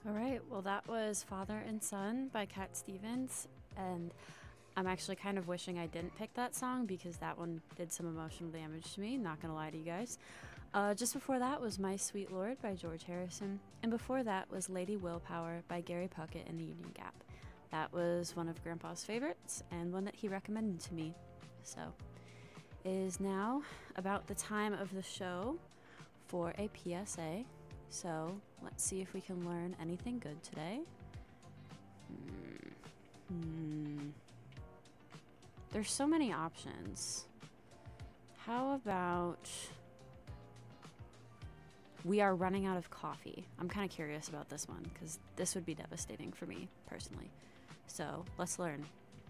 All right, well, that was Father and Son by Cat Stevens. And I'm actually kind of wishing I didn't pick that song because that one did some emotional damage to me, not gonna lie to you guys. Just before that was My Sweet Lord by George Harrison. And before that was Lady Willpower by Gary Puckett and the Union Gap. That was one of Grandpa's favorites and one that he recommended to me. So it is now about the time of the show for a PSA. So let's see if we can learn anything good today. There's so many options. How about we are running out of coffee? I'm kind of curious about this one because this would be devastating for me personally. So let's learn.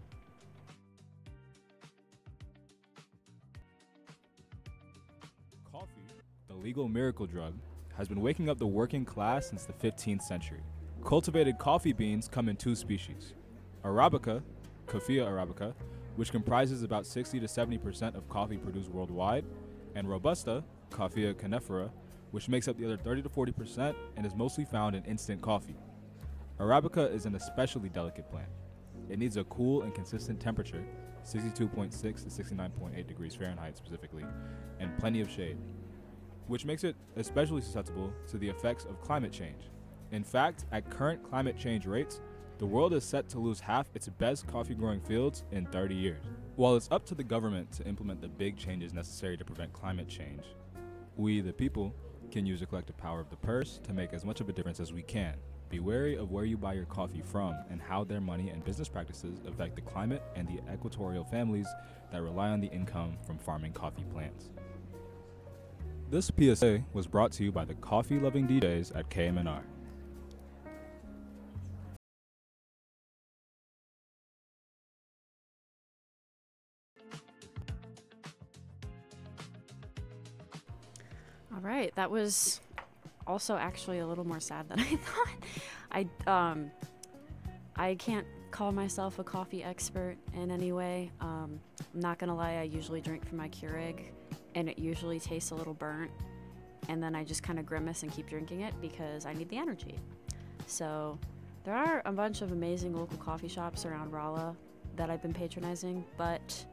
Coffee, the legal miracle drug, has been waking up the working class since the 15th century. Cultivated coffee beans come in two species: Arabica, Coffea arabica, which comprises about 60 to 70% of coffee produced worldwide, and Robusta, Coffea canephora, which makes up the other 30 to 40% and is mostly found in instant coffee. Arabica is an especially delicate plant. It needs a cool and consistent temperature, 62.6 to 69.8 degrees Fahrenheit specifically, and plenty of shade, which makes it especially susceptible to the effects of climate change. In fact, at current climate change rates, the world is set to lose half its best coffee growing fields in 30 years. While it's up to the government to implement the big changes necessary to prevent climate change, we, the people, can use the collective power of the purse to make as much of a difference as we can. Be wary of where you buy your coffee from and how their money and business practices affect the climate and the equatorial families that rely on the income from farming coffee plants. This PSA was brought to you by the coffee-loving DJs at KMNR. All right, that was also actually a little more sad than I thought. I can't call myself a coffee expert in any way. I'm not gonna lie, I usually drink from my Keurig, and it usually tastes a little burnt, and then I just kind of grimace and keep drinking it because I need the energy. So there are a bunch of amazing local coffee shops around Rolla that I've been patronizing, but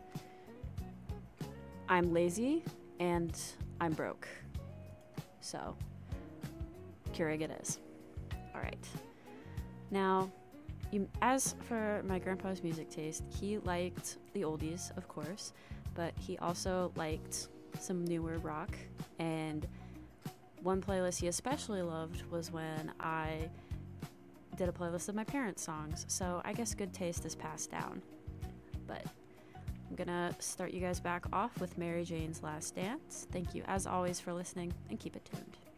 I'm lazy and I'm broke. So Keurig it is. All right. Now, as for my grandpa's music taste, he liked the oldies, of course, but he also liked some newer rock. And one playlist he especially loved was when I did a playlist of my parents' songs. So I guess good taste is passed down. But I'm gonna start you guys back off with Mary Jane's Last Dance. Thank you, as always, for listening, and keep it tuned.